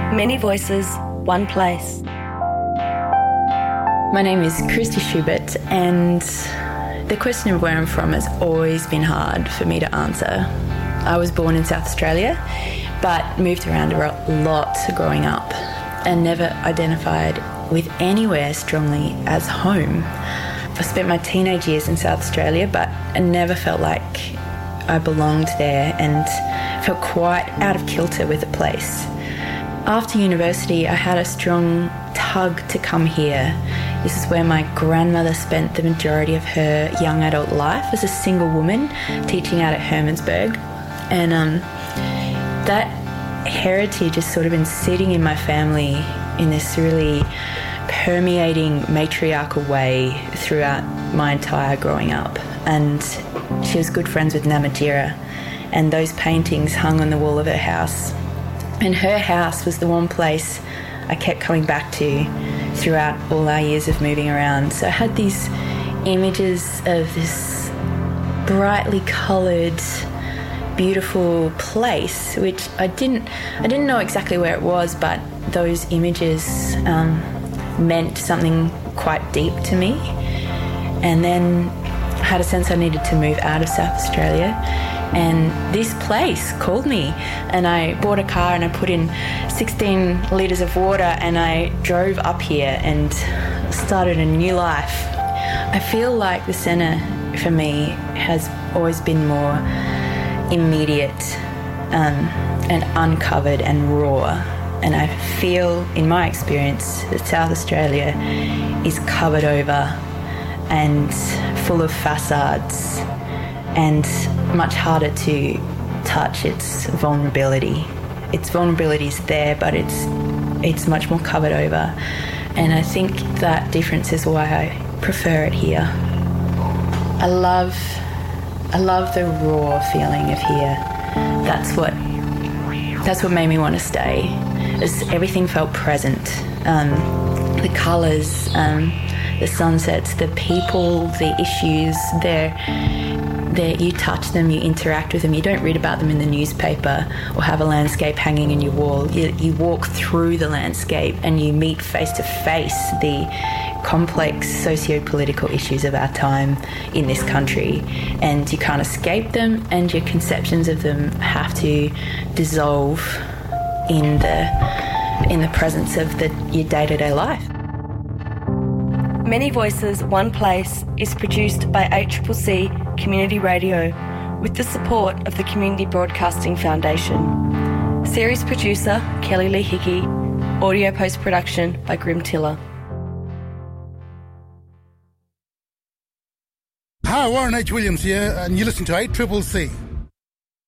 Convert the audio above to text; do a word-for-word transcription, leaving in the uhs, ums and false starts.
Many voices, one place. My name is Christy Schubert, and the question of where I'm from has always been hard for me to answer. I was born in South Australia, but moved around a lot growing up and never identified with anywhere strongly as home. I spent my teenage years in South Australia, but I never felt like I belonged there and felt quite out of kilter with the place. After university, I had a strong tug to come here. This is where my grandmother spent the majority of her young adult life as a single woman, teaching out at Hermannsburg. And um, that heritage has sort of been sitting in my family in this really permeating matriarchal way throughout my entire growing up. And she was good friends with Namatjira, and those paintings hung on the wall of her house. And her house was the one place I kept coming back to throughout all our years of moving around. So I had these images of this brightly coloured, beautiful place, which I didn't I didn't know exactly where it was, but those images um, meant something quite deep to me. And then I had a sense I needed to move out of South Australia, and this place called me, and I bought a car and I put in sixteen litres of water and I drove up here and started a new life. I feel like the centre for me has always been more immediate um, and uncovered and raw, and I feel in my experience that South Australia is covered over and full of facades and much harder to touch its vulnerability. Its vulnerability is there, but it's it's much more covered over, and I think that difference is why I prefer it here. I love I love the raw feeling of here. That's what that's what made me want to stay. As everything felt present. Um, the colours, um, the sunsets, the people, the issues, they're, they're, you touch them, you interact with them. You don't read about them in the newspaper or have a landscape hanging in your wall. You, you walk through the landscape and you meet face to face the complex socio-political issues of our time in this country, and you can't escape them, and your conceptions of them have to dissolve in the in the presence of the, your day-to-day life. Many Voices, One Place is produced by A C C C Community Radio with the support of the Community Broadcasting Foundation. Series producer Kelly Lee Hickey. Audio post-production by Grim Tiller. Hi, Warren H. Williams here, and you listen to A C C C.